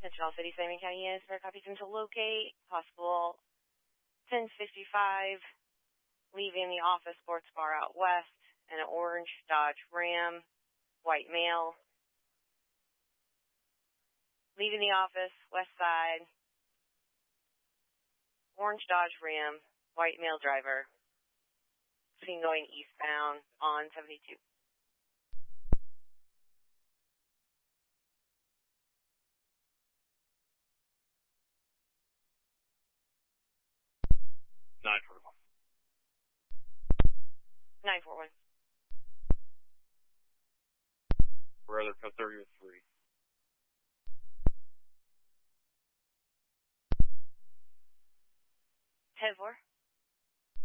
All City, Simon County is for copy to locate. Possible 1055, leaving the office sports bar out west, and an orange Dodge Ram, white male. Leaving the office, west side, orange Dodge Ram, white male driver. Seen going eastbound on 72. 941. Brother, code 30 with 3. 10-4.